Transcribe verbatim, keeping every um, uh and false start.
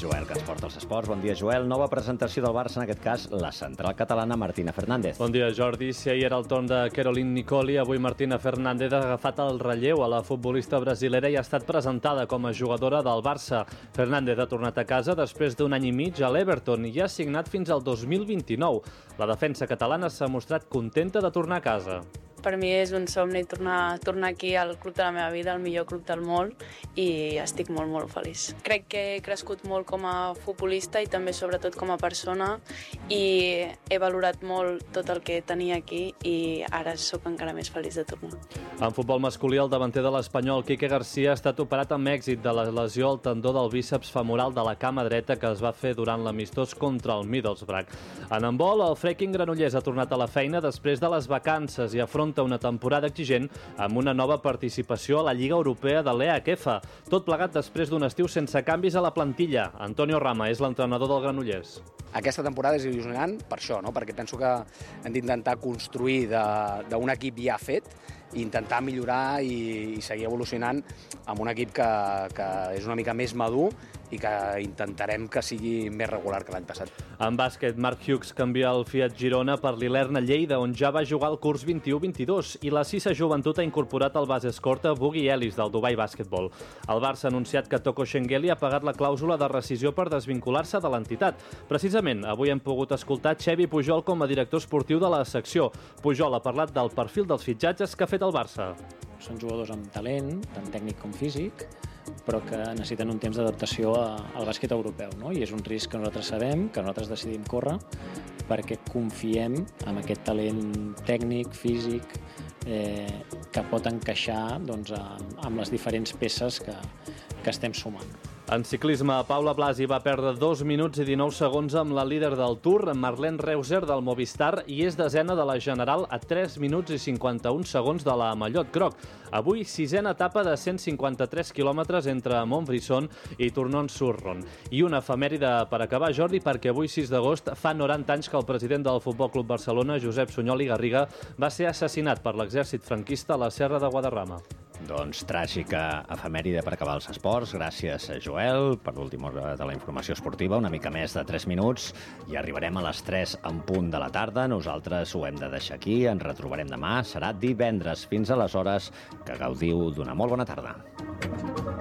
Joel, que ens porta els esports. Bon dia, Joel. Nova presentació del Barça, en aquest cas, la central catalana Martina Fernández. Bon dia, Jordi. Si ahir era el torn de Caroline Nicoli, avui Martina Fernández ha agafat el relleu a la futbolista brasilera i ha estat presentada com a jugadora del Barça. Fernández ha tornat a casa després d'un any i mig a l'Everton i ha signat fins al dos mil vint-i-nou. La defensa catalana s'ha mostrat contenta de tornar a casa. Per mi és un somni tornar, tornar aquí al club de la meva vida, el millor club del món, i estic molt, molt feliç. Crec que he crescut molt com a futbolista i també sobretot com a persona i he valorat molt tot el que tenia aquí i ara sóc encara més feliç de tornar. En futbol masculí, el davanter de l'Espanyol, Quique García, ha estat operat amb èxit de la lesió al tendó del bíceps femoral de la cama dreta que es va fer durant l'amistós contra el Middlesbrough. En handbol, el Freaking Granollers ha tornat a la feina després de les vacances i afronta una temporada exigent amb una nova participació a la Lliga Europea de l'E H F. Tot plegat després d'un estiu sense canvis a la plantilla. Antonio Rama és l'entrenador del Granollers. Aquesta temporada és il·lusionant per això, no? Perquè penso que hem d'intentar construir d'un equip ja fet i intentar millorar i, i seguir evolucionant amb un equip que, que és una mica més madur i que intentarem que sigui més regular que l'any passat. En bàsquet, Marc Hughes canvia el Fiat Girona per l'Ilerna Lleida, on ja va jugar el curs vint-i-u vint-i-dos, i la Sisa Joventut ha incorporat el base escorta Boogie Ellis del Dubai Basketball. El Barça ha anunciat que Toko Shengheli ha pagat la clàusula de rescisió per desvincular-se de l'entitat. Precisament, avui hem pogut escoltar Xevi Pujol com a director esportiu de la secció. Pujol ha parlat del perfil dels fitxatges que ha fet el Barça. Són jugadors amb talent, tant tècnic com físic, però que necessiten un temps d'adaptació al bàsquet europeu, no? I és un risc que nosaltres sabem, que nosaltres decidim córrer, perquè confiem en aquest talent tècnic, físic, eh, que pot encaixar doncs, amb les diferents peces que, que estem sumant. En ciclisme, Paula Blasi va perdre dos minuts i dinou segons amb la líder del Tour, Marlene Reuser del Movistar, i és desena de la General a tres minuts i cinquanta-un segons de la Mallot Groc. Avui, sisena etapa de cent cinquanta-tres quilòmetres entre Montbrison i Tournon-sur-Rhône. I una efemèride per acabar, Jordi, perquè avui, sis d'agost, fa noranta anys que el president del Futbol Club Barcelona, Josep Sunyol i Garriga, va ser assassinat per l'exèrcit franquista a la Serra de Guadarrama. Doncs tràgica efemèride per acabar els esports. Gràcies, Joel, per l'última hora de la informació esportiva, una mica més de tres minuts, i arribarem a les tres en punt de la tarda. Nosaltres ho hem de deixar aquí, ens retrobarem demà, serà divendres. Fins aleshores, que gaudiu d'una molt bona tarda.